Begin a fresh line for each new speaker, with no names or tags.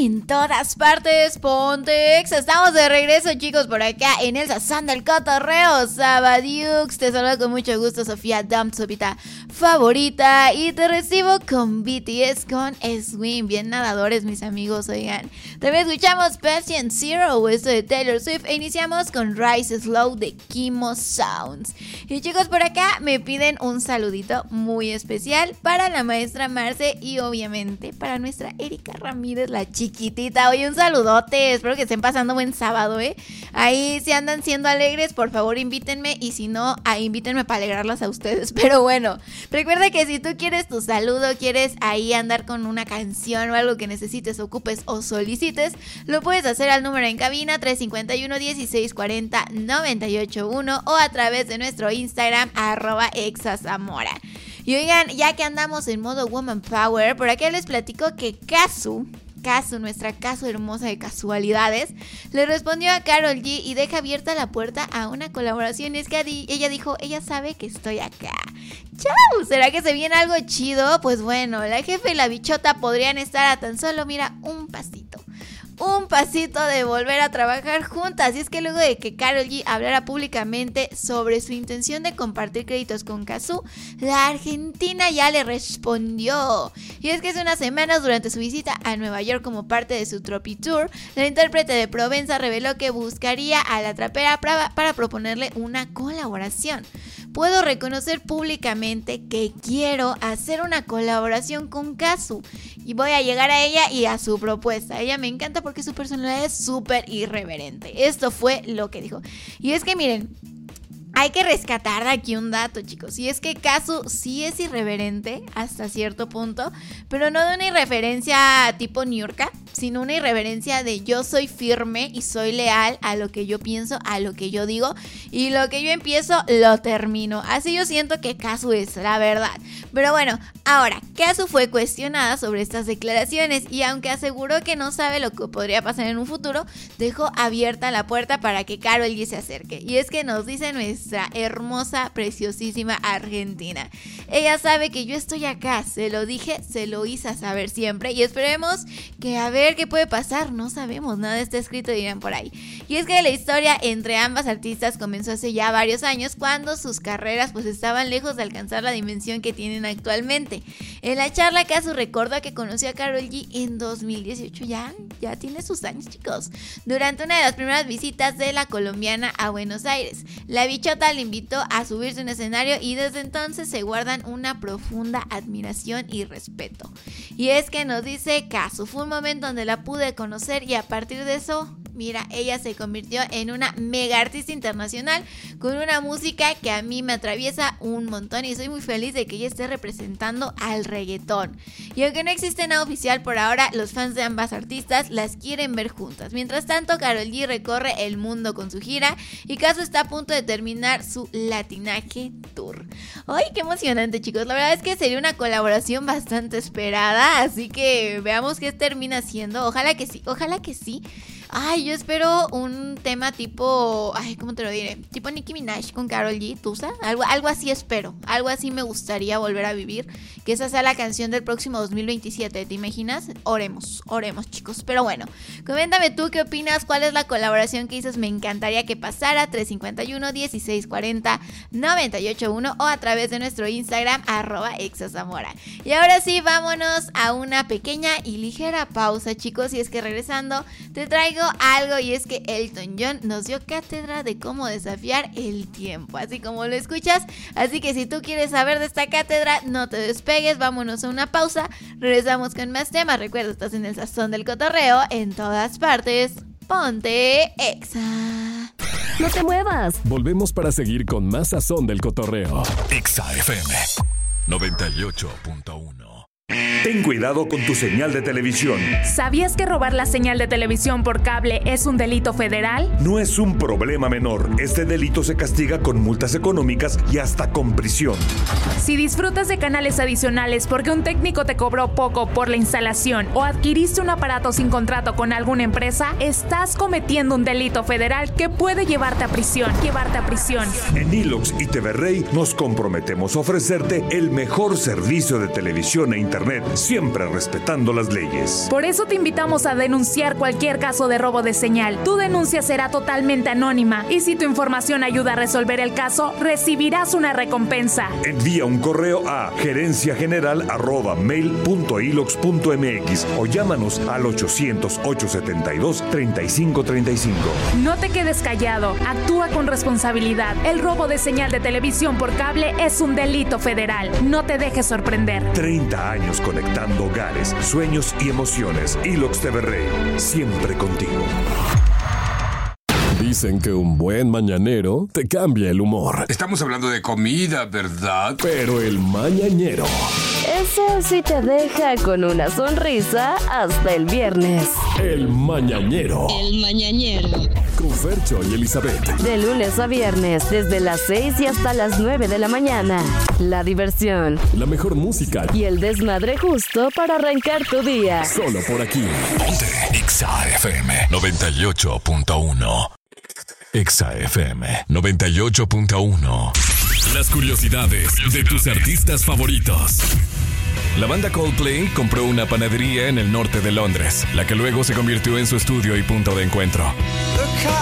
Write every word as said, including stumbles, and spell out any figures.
en todas partes, Pontex. Estamos de regreso, chicos, por acá en el Sazón del Cotorreo. Sabadiux, te saluda con mucho gusto Sofía Dump, sopita favorita. Y te recibo con B T S, con Swim. Bien nadadores, mis amigos, oigan. También escuchamos Patient Zero, esto de Taylor Swift. E iniciamos con Rise Slow de Kimo Sounds. Y chicos, por acá me piden un saludito muy especial para la maestra Marce y obviamente para nuestra Erika Ramírez, la chiquitita. Oye, un saludote, espero que estén pasando buen sábado, ¿eh? Ahí si andan siendo alegres, por favor invítenme, y si no, ahí invítenme para alegrarlas a ustedes. Pero bueno, recuerda que si tú quieres tu saludo, quieres ahí andar con una canción o algo que necesites, ocupes o solicites, lo puedes hacer al número en cabina tres cinco uno, dieciséis cuarenta, noventa y ocho uno o a través de nuestro Instagram arroba exazamora. Y oigan, ya que andamos en modo Woman Power, por acá les platico que Kazu, Kazu, nuestra Kazu hermosa de casualidades, le respondió a Karol G y deja abierta la puerta a una colaboración. Y es que ella dijo, ella sabe que estoy acá. ¡Chau! ¿Será que se viene algo chido? Pues bueno, la jefa y la bichota podrían estar a tan solo, mira, un pasito. Un pasito de volver a trabajar juntas. Y es que luego de que Karol G hablara públicamente sobre su intención de compartir créditos con Kazu, la argentina ya le respondió. Y es que hace unas semanas, durante su visita a Nueva York como parte de su Tropi Tour, la intérprete de Provenza reveló que buscaría a la trapera para, para proponerle una colaboración. Puedo reconocer públicamente que quiero hacer una colaboración con Kazu y voy a llegar a ella y a su propuesta. Ella me encanta porque su personalidad es súper irreverente. Esto fue lo que dijo. Y es que miren, hay que rescatar de aquí un dato, chicos. Y es que Kazu sí es irreverente hasta cierto punto, pero no de una irreverencia tipo Niurka, sino una irreverencia de yo soy firme y soy leal a lo que yo pienso, a lo que yo digo, y lo que yo empiezo lo termino. Así yo siento que Kazu es, la verdad. Pero bueno, ahora, Kazu fue cuestionada sobre estas declaraciones y aunque aseguró que no sabe lo que podría pasar en un futuro, dejó abierta la puerta para que Karol G se acerque. Y es que nos dice nuestra hermosa, preciosísima Argentina: ella sabe que yo estoy acá, se lo dije, se lo hice saber siempre y esperemos que a ver qué puede pasar, no sabemos, nada está escrito, dirán por ahí. Y es que la historia entre ambas artistas comenzó hace ya varios años, cuando sus carreras pues estaban lejos de alcanzar la dimensión que tienen actualmente. En la charla, Kazu recordó que conoció a Karol G en dos mil dieciocho, ya, ya tiene sus años, chicos, durante una de las primeras visitas de la colombiana a Buenos Aires. La bichota le invitó a subirse a un escenario y desde entonces se guardan una profunda admiración y respeto. Y es que nos dice Kazu, fue un momento donde la pude conocer y a partir de eso, mira, ella se convirtió en una mega artista internacional con una música que a mí me atraviesa un montón y soy muy feliz de que ella esté representando al reggaetón. Y aunque no existe nada oficial por ahora, los fans de ambas artistas las quieren ver juntas. Mientras tanto, Karol G recorre el mundo con su gira y Kazu está a punto de terminar su Latinaje Tour. ¡Ay, qué emocionante, chicos! La verdad es que sería una colaboración bastante esperada, así que veamos qué termina siendo. Ojalá que sí, ojalá que sí. Ay, yo espero un tema tipo, ay, ¿cómo te lo diré? Tipo Nicki Minaj con Karol G, ¿Tusa? Algo, algo así espero, algo así me gustaría volver a vivir, que esa sea la canción del próximo dos mil veintisiete, ¿te imaginas? Oremos, oremos, chicos. Pero bueno, coméntame tú qué opinas, cuál es la colaboración que dices me encantaría que pasara, tres cinco uno, dieciséis cuarenta, noventa y ocho uno o a través de nuestro Instagram, arroba exazamora. Y ahora sí, vámonos a una pequeña y ligera pausa, chicos, y es que regresando te traigo algo, y es que Elton John nos dio cátedra de cómo desafiar el tiempo, así como lo escuchas. Así que si tú quieres saber de esta cátedra, no te despegues, vámonos a una pausa, regresamos con más temas. Recuerda, estás en el Sazón del Cotorreo, en todas partes, ponte Exa.
No te muevas,
volvemos para seguir con más Sazón del Cotorreo. Exa F M noventa y ocho punto uno.
Ten cuidado con tu señal de televisión.
¿Sabías que robar la señal de televisión por cable es un delito federal?
No es un problema menor. Este delito se castiga con multas económicas y hasta con prisión.
Si disfrutas de canales adicionales porque un técnico te cobró poco por la instalación o adquiriste un aparato sin contrato con alguna empresa, estás cometiendo un delito federal que puede llevarte a prisión. Llevarte a prisión.
En Ilox y T V Rey nos comprometemos a ofrecerte el mejor servicio de televisión e internet siempre respetando las leyes.
Por eso te invitamos a denunciar cualquier caso de robo de señal. Tu denuncia será totalmente anónima y si tu información ayuda a resolver el caso, recibirás una recompensa.
Envía un correo a gerencia general arroba mail punto ilox punto mx o llámanos al ochocientos, ochocientos setenta y dos, treinta y cinco treinta y cinco.
No te quedes callado, actúa con responsabilidad. El robo de señal de televisión por cable es un delito federal. No te dejes sorprender.
treinta años conectando hogares, sueños y emociones. Ilox T V Rey, siempre contigo.
Dicen que un buen mañanero te cambia el humor.
Estamos hablando de comida, ¿verdad?
Pero el mañanero,
ese sí te deja con una sonrisa hasta el viernes.
el mañanero,
El mañanero.
con Fercho y Elizabeth.
De lunes a viernes, desde las seis y hasta las nueve de la mañana. La diversión
La mejor música,
y el desmadre justo para arrancar tu día.
solo por aquí.
Ponte Exa F M noventa y ocho punto uno. Exa F M noventa y ocho punto uno.
Las curiosidades de tus artistas favoritos. La banda Coldplay compró una panadería en el norte de Londres, la que luego se convirtió en su estudio y punto de encuentro.